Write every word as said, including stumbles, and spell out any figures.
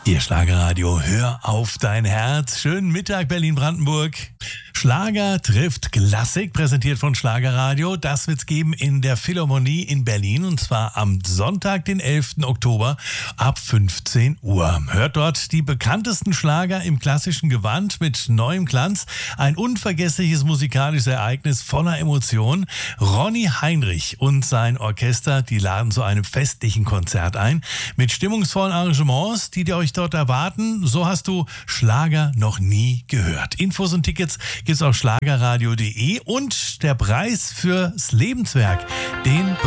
Hier Schlagerradio, hör auf dein Herz. Schönen Mittag Berlin-Brandenburg. Schlager trifft Klassik, präsentiert von Schlagerradio. Das wird's geben in der Philharmonie in Berlin und zwar am Sonntag, den elften Oktober ab fünfzehn Uhr. Hört dort die bekanntesten Schlager im klassischen Gewand mit neuem Glanz. Ein unvergessliches musikalisches Ereignis voller Emotionen. Ronny Heinrich und sein Orchester, die laden zu einem festlichen Konzert ein mit stimmungsvollen Arrangements, die dir euch dort erwarten. So hast du Schlager noch nie gehört. Infos und Tickets gibt's auf schlagerradio punkt de und der Preis fürs Lebenswerk, den